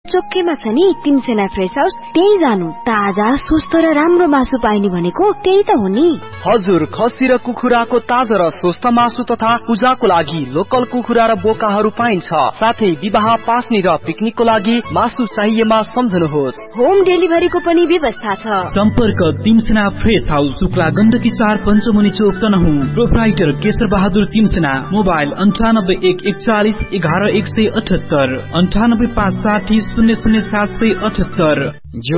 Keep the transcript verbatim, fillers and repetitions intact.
चोक्केमा छ नि तिनसेना fresh house, त्यही जानु। ताजा स्वस्थ र राम्रो मासु पाइने भनेको त्यही त हो नि। हजुर, खसी र कुखुराको ताजा र स्वस्थ मासु तथा पूजाको लागि लोकल कुखुरा र बोकाहरू पाइन्छ। साथै विवाह, पास्नी र पिकनिकको लागि मासु चाहिएमा सम्झनुहोस्। होम डेलिभरीको पनि व्यवस्था छ। सम्पर्क तिमसेना फ्रेस हाउस, शुक्ला गण्डकी चार पञ्चमुनि चोक तनहुँ। प्रोप्राइटर केशर बहादुर तिमसेना। मोबाइल अन्ठानब्बे एक एकचालिस एघार एक सय अठहत्तर, अन्ठानब्बे पाँच साठी शून्य शून्य सात सय अठहत्तर।